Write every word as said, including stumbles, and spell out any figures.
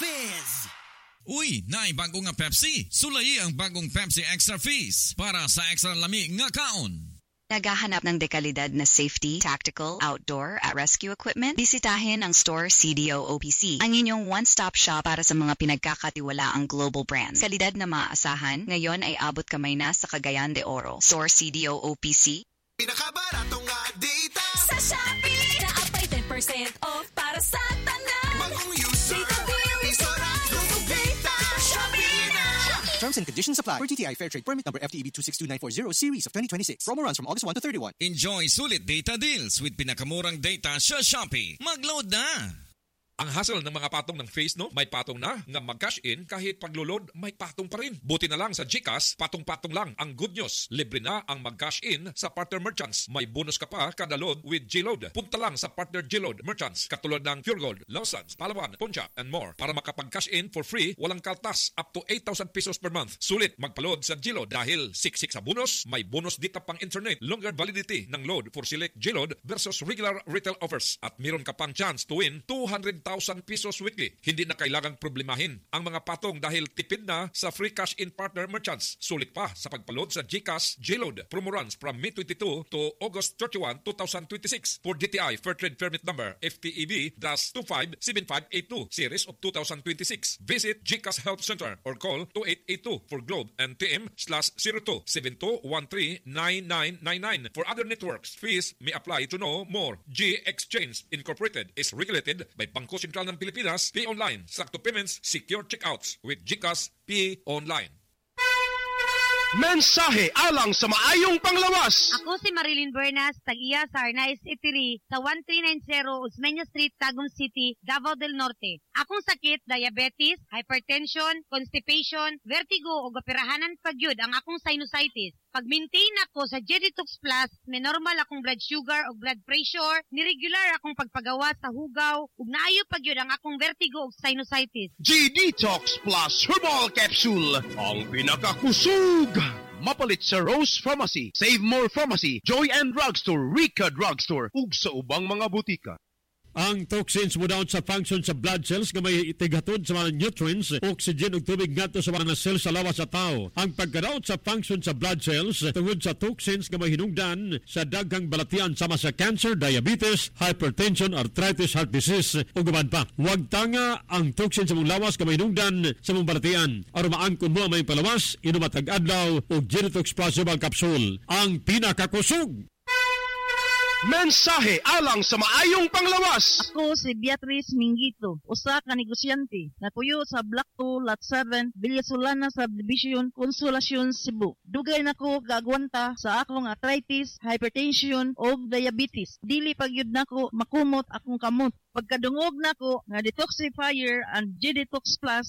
Fizz! Uy, naay bago nga Pepsi. Sulay ang bagong Pepsi Extra Fizz para sa extra lami nga kaon. Naghahanap ng dekalidad na safety, tactical, outdoor at rescue equipment? Bisitahin ang store C D O O P C, ang inyong one-stop shop para sa mga pinagkakatiwalaang global brands. Kalidad na maaasahan, ngayon ay abot kamay na sa Cagayan de Oro. Store C D O O P C. Pinakabaratong nga data sa Shopee! Naapay ten percent off para sa tanan. Bagong user, isorado ng data. Shopee na! Terms and conditions apply. For G T I Fair Trade Permit number F T E B two six two nine four zero series of twenty twenty-six. Promo runs from August first to thirty-first. Enjoy sulit data deals with pinakamurang data sa Shopee. Mag-load na! Ang hassle ng mga patong ng Face, no? May patong na nga mag-cash in kahit paglulod, may patong pa rin. Buti na lang sa GCash, patong-patong lang. Ang good news, libre na ang mag-cash in sa partner merchants. May bonus ka pa kada load with G-Load. Punta lang sa partner G-Load merchants katulad ng Pure Gold, Lawsons, Palawan, Poncha, and more para makapag-cash in for free, walang kaltas, up to eight thousand pesos per month. Sulit magpa-load sa G-Load dahil siksik sa bonus, may bonus dita pang internet, longer validity ng load for select G-Load versus regular retail offers. At meron ka pang chance to win two hundred thousand pesos weekly. Hindi na kailangang problemahin ang mga patong dahil tipid na sa free cash in partner merchants. Sulit pa sa pagpaload sa GCash G-Load. Promo runs from May twenty-two to August thirty-first, twenty twenty-six for G T I Fair Trade Permit number F T E B two five seven five eight two series of twenty twenty-six. Visit GCash Help Center or call two eight eight two for Globe and T M slash zero two seven two one three nine nine nine nine. For other networks, fees may apply. To know more, G Exchange Incorporated is regulated by Bangko Sentral ng Pilipinas. Pay online, sakto payments, secure checkouts with GCash Pay Online. Mensahe alang sa maayong panglawas. Ako si Marilyn Bernas, tag-iya sa Arnaiz Eatery sa thirteen ninety Osmeña Street, Tagum City, Davao del Norte. Akong sakit, diabetes, hypertension, constipation, vertigo o gapirahanan pagyud ang akong sinusitis. Pag-maintain ako sa G-Detox Plus, may normal akong blood sugar o blood pressure, ni-regular akong pagpagawa sa hugaw, ug naayo pagyud ang akong vertigo o sinusitis. G-Detox Plus Herbal Capsule, ang pinakakusog. Mapalit sa Rose Pharmacy, Save More Pharmacy, Joy and Drugstore, Rica Drugstore, ug sa ubang mga butika. Ang toxins mo down sa function sa blood cells nga may itigatod sa mga nutrients, oxygen ug tubig ngadto sa mga cells sa lawas sa tao. Ang pagkadaot sa function sa blood cells tungod sa toxins nga may hinungdan sa daghang balatian sama sa cancer, diabetes, hypertension, arthritis, heart disease ug uban pa. Huwag tanga ang toxins sa mong lawas nga may hinungdan sa mong balatian. Aron maangkon mo ang may palawas, inom matag adlaw og G-Detox Plus Herbal Capsule, ang pinakakusog. Mensahe alang sa maayong panglawas. Ako si Beatrice Mingito, usa ka negosyante, napuyo sa Block two, Lot seven, Villasolana Subdivision, Consolacion, Cebu. Dugay nako gagwanta sa akong arthritis, hypertension o diabetes. Dili pagyud nako makumot akong kamot. Pagkadungog nako nga detoxifier and G-Detox Plus